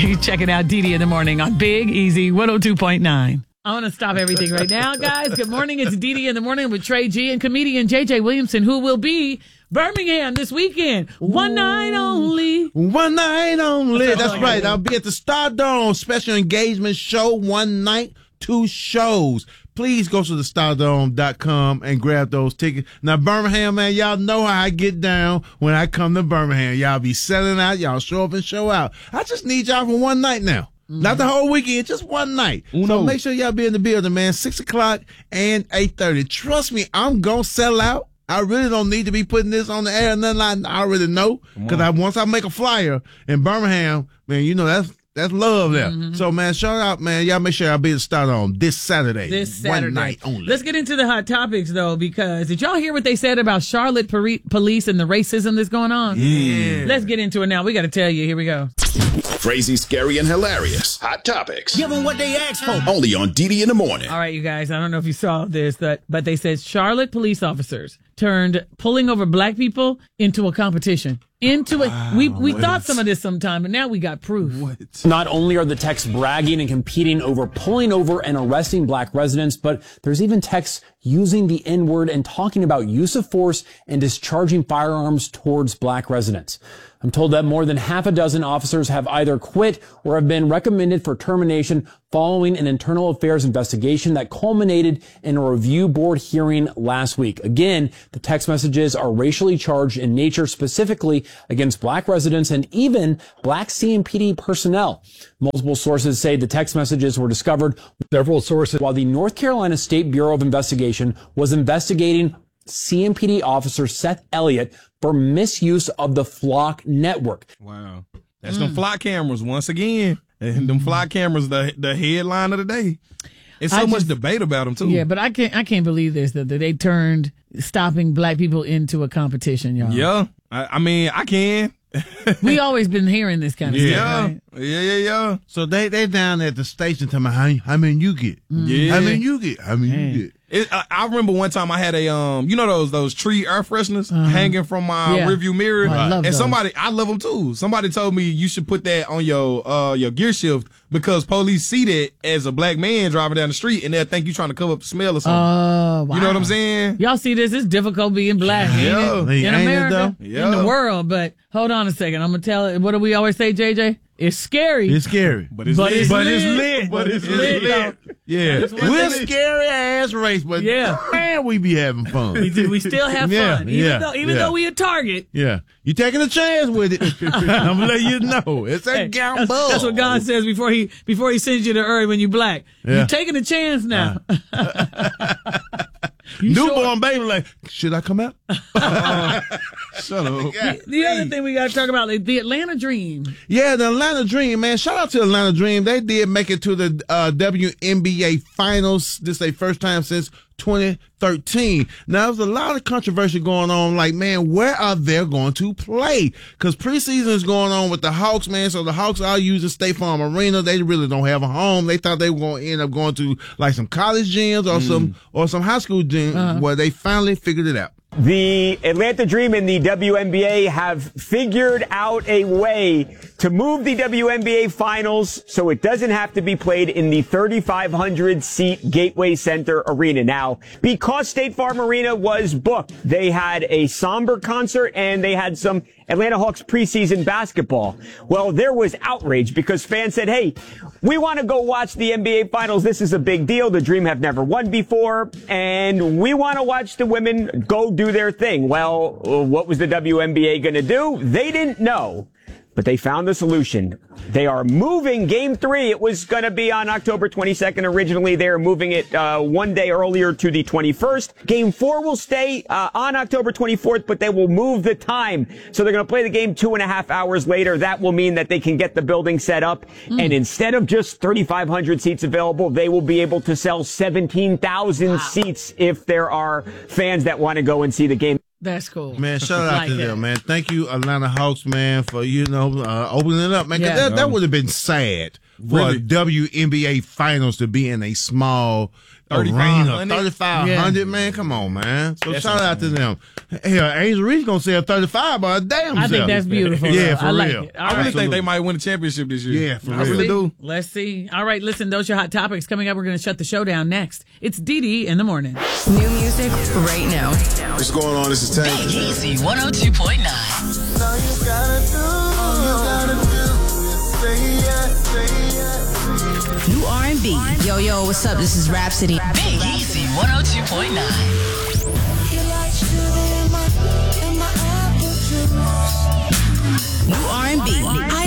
You check it out, Didi in the morning on Big Easy 102.9. I want to stop everything right now, guys. Good morning. It's Didi in the morning with Trey G and comedian JJ Williamson, who will be Birmingham this weekend. One night only. One night only. That's right. I'll be at the Stardome special engagement show. One night, 2 shows. Please go to thestardome.com and grab those tickets. Now, Birmingham, man, y'all know how I get down when I come to Birmingham. Y'all be selling out. Y'all show up and show out. I just need y'all for one night now. Not the whole weekend, just one night. So make sure y'all be in the building, man. 6 o'clock and 8:30. Trust me, I'm going to sell out. I really don't need to be putting this on the air. Nothing I already know. Because once I make a flyer in Birmingham, man, you know, that's love there. So, man, shout out, man. Y'all make sure y'all be at the Stardome this Saturday. One night only. Let's get into the hot topics, though, because did y'all hear what they said about Charlotte police and the racism that's going on? Yeah. Let's get into it now. We got to tell you. Here we go. Crazy, scary, and hilarious. Hot topics. Give them what they asked for. Only on Didi in the morning. All right, you guys. I don't know if you saw this, but they said Charlotte police officers turned pulling over black people into a competition. We thought some of this sometime, but now we got proof. Not only are the texts bragging and competing over pulling over and arresting black residents, but there's even texts using the N-word and talking about use of force and discharging firearms towards black residents. I'm told that more than half a dozen officers have either quit or have been recommended for termination following an internal affairs investigation that culminated in a review board hearing last week. Again, the text messages are racially charged in nature, specifically against black residents and even black CMPD personnel. Multiple sources say the text messages were discovered several sources while the North Carolina State Bureau of Investigation was investigating CMPD officer Seth Elliott for misuse of the Flock network. Wow. That's them Flock cameras once again. And them Flock cameras, the headline of the day. It's so much debate about them, too. Yeah, but I can't believe this, that they turned stopping black people into a competition, y'all. Yeah. I mean, I can. We always been hearing this kind of stuff, right? Yeah. So they down at the station telling me how many you get. Yeah. How many you get. How many you get. I remember one time I had a you know those tree air fresheners hanging from my rearview mirror, I love those. I love them too. Somebody told me you should put that on your gear shift because police see that as a black man driving down the street and they'll think you trying to cover up the smell or something. Oh, wow. You know what I'm saying? Y'all see this? It's difficult being black, ain't it? In America, in the world. But hold on a second. I'm gonna tell it. What do we always say, JJ? It's scary. It's scary. But it's lit. But it's lit. Yeah. We're scary ass race, but man, we be having fun. We still have fun. Even though we a target. Yeah. You taking a chance with it. I'm gonna let you know. It's a gamble. That's what God says before he sends you to earth when you black. Yeah. You're taking a chance now. Newborn baby, like, should I come out? Shut up. The other thing we got to talk about is the Atlanta Dream. Yeah, the Atlanta Dream, man. Shout out to Atlanta Dream. They did make it to the WNBA Finals. This is their first time since 2013. Now, there's a lot of controversy going on. Like, man, where are they going to play? Because preseason is going on with the Hawks, man. So the Hawks are using State Farm Arena. They really don't have a home. They thought they were going to end up going to like some college gyms or some high school gyms where they finally figured it out. The Atlanta Dream and the WNBA have figured out a way to move the WNBA Finals so it doesn't have to be played in the 3,500-seat Gateway Center Arena. Now, because State Farm Arena was booked, they had a somber concert and they had some Atlanta Hawks preseason basketball. Well, there was outrage because fans said, hey, we want to go watch the NBA Finals. This is a big deal. The Dream have never won before, and we want to watch the women go do their thing. Well, what was the WNBA going to do? They didn't know. But they found the solution. They are moving Game 3. It was going to be on October 22nd originally. They are moving it one day earlier to the 21st. Game 4 will stay on October 24th, but they will move the time. So they're going to play the game 2.5 hours later. That will mean that they can get the building set up. And instead of just 3,500 seats available, they will be able to sell 17,000 seats if there are fans that want to go and see the game. That's cool. Man, shout out to them, man. Thank you, Atlanta Hawks, man, for, opening it up, man. 'Cause that would have been sad for Really? a WNBA finals to be in a small arena. 3,500? 3,500, man. Come on, man. So That's shout out to them. Hell, Angel Reese gonna sell 35 by a damn I think self. that's beautiful. Yeah, for I like real. it. All I really right. think they might win a championship this year. Yeah, for I real. really do. Let's see. All right, listen, those are your hot topics. Coming up, we're going to shut the show down next. It's Dee in the morning. New music right now. What's going on? This is Tank. Easy 102.9. New R&B. Yo, what's up? This is Rhapsody. Big Easy 102.9. New R&B.